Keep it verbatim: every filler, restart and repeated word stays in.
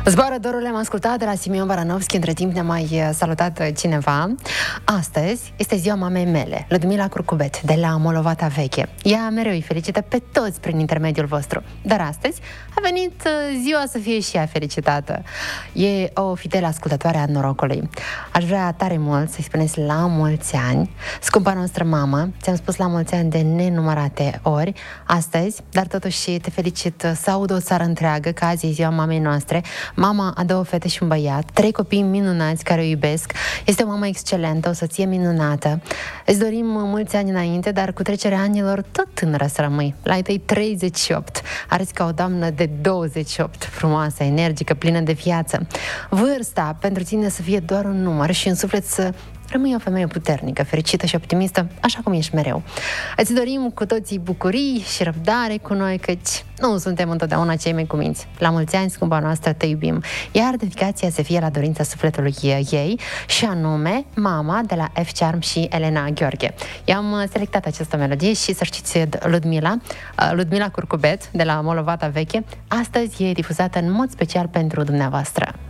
Zboară dorul, le-am ascultat de la Simion Baranovski. Între timp ne-a mai salutat cineva. Astăzi este ziua mamei mele, Ludmila Curcubet, de la Molovata Veche. Ea mereu îi felicită pe toți prin intermediul vostru. Dar astăzi a venit ziua să fie și ea felicitată. E o fidelă ascultătoare a norocului. Aș vrea tare mult să-i spuneți la mulți ani. Scumpa noastră mamă, ți-am spus la mulți ani de nenumărate ori astăzi, dar totuși te felicit să aud o țară întreagă că azi e ziua mamei noastre. Mama a două fete și un băiat, trei copii minunați care o iubesc. Este o mamă excelentă, o soție minunată. Îți dorim mulți ani înainte, dar cu trecerea anilor tot tânără să rămâi. La ai tăi treizeci și opt. Arăți ca o doamnă de douăzeci și opt, frumoasă, energică, plină de viață. Vârsta pentru tine să fie doar un număr și în suflet să rămâi o femeie puternică, fericită și optimistă, așa cum ești mereu. Îți dorim cu toții bucurii și răbdare cu noi, căci nu suntem întotdeauna cei mai cuminți. La mulți ani, scumpa noastră, te iubim. Iar dedicația să fie la dorința sufletului ei, și anume mama de la F. Charm și Elena Gheorghe. I-am selectat această melodie și să știți, Ludmila, Ludmila Curcubet, de la Molovata Veche, astăzi e difuzată în mod special pentru dumneavoastră.